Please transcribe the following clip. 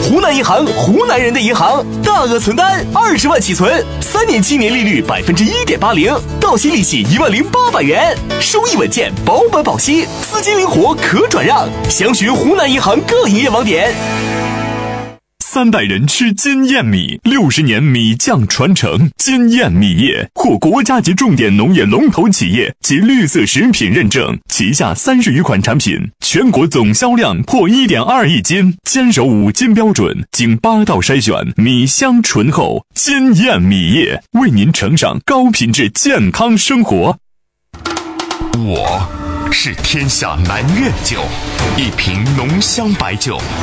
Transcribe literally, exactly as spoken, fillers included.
湖南银行，湖南人的银行，大额存单二十万起存，三年期年利率百分之一点八零，到期利息一万零八百元，收益稳健，保本保息，资金灵活可转让。详询湖南银行各营业网点。 三代人吃金燕米，六十年米酱传承。金燕米业获国家级重点农业龙头企业及绿色食品认证，旗下三十余款产品，全国总销量破一点二亿斤，坚守五金标准，经八道筛选，米香醇厚。金燕米业为您呈上高品质健康生活。 我是天下南苑酒，一瓶浓香白酒